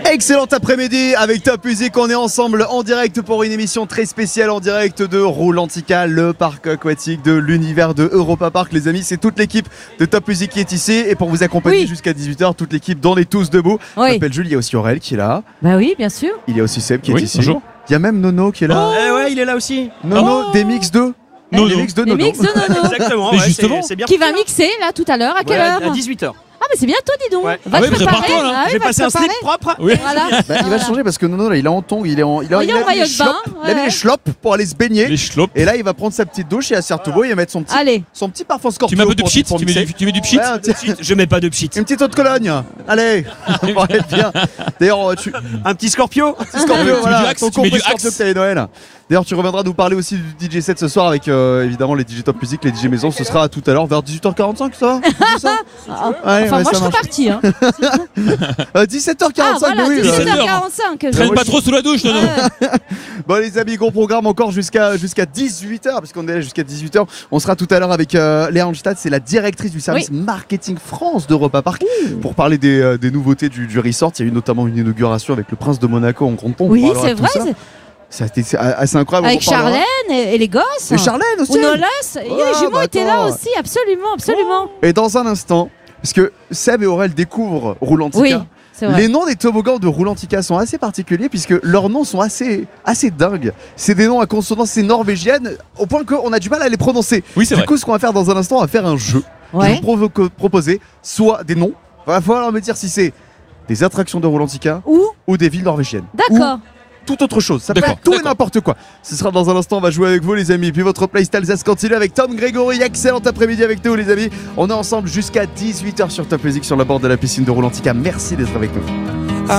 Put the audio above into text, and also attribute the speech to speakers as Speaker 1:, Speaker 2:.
Speaker 1: Excellent après-midi avec Top Music, on est ensemble en direct pour une émission très spéciale en direct de Roulantica, le parc aquatique de l'univers de Europa Park. Les amis, c'est toute l'équipe de Top Music qui est ici et pour vous accompagner jusqu'à 18h, toute l'équipe dans les tous debout. Je m'appelle Jules, il y a aussi Aurel qui est là.
Speaker 2: Bah oui, bien sûr.
Speaker 1: Il y a aussi Seb qui est ici.
Speaker 3: Bonjour.
Speaker 1: Il y a même Nono qui est là.
Speaker 4: Ouais, il est là aussi.
Speaker 1: Nono des mix 2.
Speaker 3: Nono.
Speaker 1: Des mix de Nono.
Speaker 4: Exactement.
Speaker 3: Mais justement,
Speaker 4: c'est bien.
Speaker 2: Qui va mixer là tout à l'heure, à quelle heure?
Speaker 4: À 18h.
Speaker 2: Ah mais c'est bientôt, dis donc.
Speaker 4: Ouais.
Speaker 2: Va te préparer.
Speaker 3: prépare-toi, là.
Speaker 4: J'ai passé un slip propre.
Speaker 3: Oui.
Speaker 2: Voilà.
Speaker 1: Bah, il va changer parce que Nono là, il est en tongs, il est en
Speaker 2: Il est en
Speaker 1: mis
Speaker 2: maillot
Speaker 1: les
Speaker 2: de bain,
Speaker 1: chlops. Il a mis les chlops pour aller se baigner.
Speaker 3: les schlopes.
Speaker 1: Et là, il va prendre sa petite douche et à Certobo, il va mettre son
Speaker 2: Allez.
Speaker 1: petit parfum Scorpio.
Speaker 3: Tu mets un peu de
Speaker 1: pour-
Speaker 3: pchit,
Speaker 1: pour
Speaker 3: tu mets
Speaker 1: mixer.
Speaker 3: du pchit.
Speaker 1: Ouais, un petit-
Speaker 4: Je mets pas de pchit.
Speaker 1: Une petite eau de Cologne. Allez, on va être bien. D'ailleurs, tu
Speaker 4: Un petit Scorpio.
Speaker 1: Scorpio,
Speaker 3: tu mets
Speaker 1: voilà,
Speaker 3: du Axe,
Speaker 1: ton
Speaker 3: tu mets du
Speaker 1: Scorpio
Speaker 3: Axe.
Speaker 1: que t'as les Noël. D'ailleurs, tu reviendras nous parler aussi du DJ set ce soir avec évidemment les DJ Top Music, les DJ Maison. Ce sera tout à l'heure vers 18h45, ça va? C'est ça Allez,
Speaker 2: Enfin,
Speaker 1: ouais,
Speaker 2: moi
Speaker 1: ça
Speaker 2: je serais
Speaker 1: marche.
Speaker 2: partie. Hein.
Speaker 1: 17h45,
Speaker 2: Ah voilà,
Speaker 1: mais oui.
Speaker 2: 17h45.
Speaker 3: Traîne pas trop sous la douche, non.
Speaker 1: Bon les amis, gros programme encore jusqu'à 18h, parce qu'on est là jusqu'à 18h. On sera tout à l'heure avec Léa Anstad, c'est la directrice du service marketing France d'Europa Park, pour parler des nouveautés du resort. Il y a eu notamment une inauguration avec le prince de Monaco en grand pompe.
Speaker 2: Oui,
Speaker 1: On parlera
Speaker 2: c'est
Speaker 1: de tout
Speaker 2: vrai.
Speaker 1: ça. Ça a été assez incroyable.
Speaker 2: Avec
Speaker 1: on en parlera.
Speaker 2: Charlène et les gosses.
Speaker 1: Et Charlène aussi.
Speaker 2: Ou Nolas. Et les jumeaux
Speaker 1: bah
Speaker 2: étaient là
Speaker 1: attends.
Speaker 2: aussi, absolument, absolument.
Speaker 1: Et dans un instant, parce que Seb et Aurel découvrent Roulantica.
Speaker 2: Oui, c'est vrai.
Speaker 1: Les noms des toboggans de Roulantica sont assez particuliers puisque leurs noms sont assez dingues. C'est des noms à consonance norvégienne au point qu'on a du mal à les prononcer.
Speaker 3: Oui, c'est
Speaker 1: Du
Speaker 3: vrai.
Speaker 1: coup, ce qu'on va faire dans un instant, on va faire un jeu.
Speaker 2: Ouais.
Speaker 1: Je vais vous proposer soit des noms, il va falloir me dire si c'est des attractions de Roulantica ou des villes norvégiennes.
Speaker 2: D'accord.
Speaker 1: Ou tout autre chose. Ça peut
Speaker 3: D'accord,
Speaker 1: être tout et
Speaker 3: d'accord.
Speaker 1: n'importe quoi. Ce sera dans un instant, on va jouer avec vous les amis. Puis votre playstyle ça se continue avec Tom Grégory. Excellent après-midi avec nous les amis. On est ensemble jusqu'à 18h sur Top Music sur la bord de la piscine de Roulantica. Merci d'être avec nous.